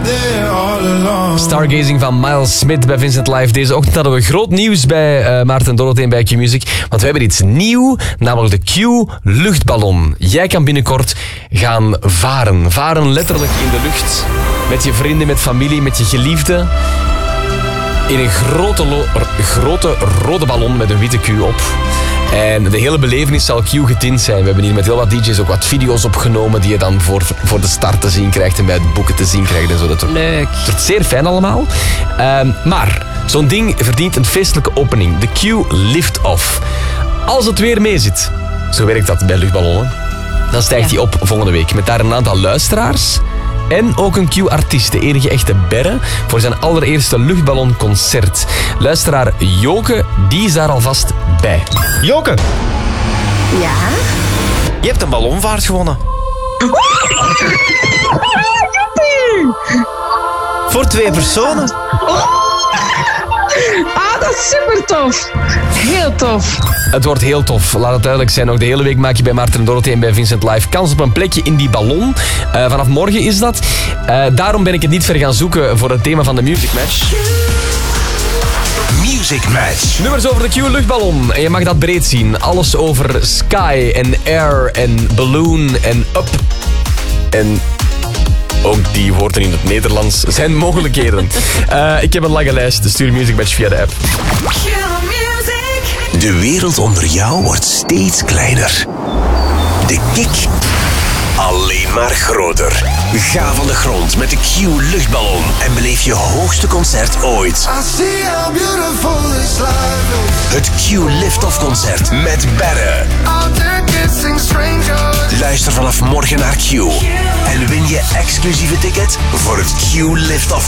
Stargazing van Miles Smith bij Vincent Live. Deze ochtend hadden we groot nieuws bij Maarten en Dorothee bij Q-Music. Want we hebben iets nieuw, namelijk de Q-luchtballon. Jij kan binnenkort gaan varen. Varen letterlijk in de lucht. Met je vrienden, met familie, met je geliefde. In een grote rode ballon met een witte Q op. En de hele belevenis zal Q getint zijn. We hebben hier met heel wat DJ's ook wat video's opgenomen die je dan voor de start te zien krijgt en bij het boeken te zien krijgt en zo. Leuk. Het wordt zeer fijn allemaal. Maar zo'n ding verdient een feestelijke opening. De Q Lift-Off. Als het weer meezit, zo werkt dat bij luchtballonnen, dan stijgt hij op volgende week. Met daar een aantal luisteraars en ook een Q-artiest, de enige echte Berre, voor zijn allereerste luchtballonconcert. Luisteraar Joke, die is daar alvast bij. Joke, Ja? je hebt een ballonvaart gewonnen. Voor 2 personen. Ah, dat is super tof. Heel tof. Het wordt heel tof, laat het duidelijk zijn. Ook de hele week maak je bij Maarten en Dorothee en bij Vincent Live kans op een plekje in die ballon. Vanaf morgen is dat. Daarom ben ik het niet ver gaan zoeken voor het thema van de Music Match. Music Match. Nummers over de Q-luchtballon. En je mag dat breed zien. Alles over sky en air en balloon en up. En ook die woorden in het Nederlands zijn mogelijkheden. Ik heb een lange lijst. Stuur Music Match via de app. De wereld onder jou wordt steeds kleiner. De kick alleen maar groter. Ga van de grond met de Q-luchtballon en beleef je hoogste concert ooit. Het Q-Lift-Off concert met Berre. Luister vanaf morgen naar Q en win je exclusieve ticket voor het Q-Lift-Off